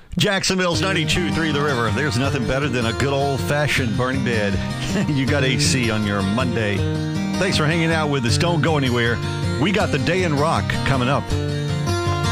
Jacksonville's 92.3 The River. There's nothing better than a good old-fashioned burning bed. You got AC on your Monday. Thanks for hanging out with us. Don't go anywhere. We got the Day in Rock coming up.